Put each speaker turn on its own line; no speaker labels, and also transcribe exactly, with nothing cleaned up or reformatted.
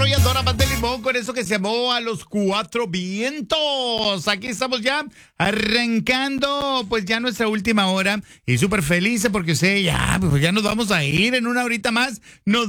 Royal Dora Pan de Limón con eso que se llamó A los Cuatro Vientos. Aquí estamos ya arrancando pues ya nuestra última hora y súper felices porque sé ya, pues ya nos vamos a ir en una horita más. Nos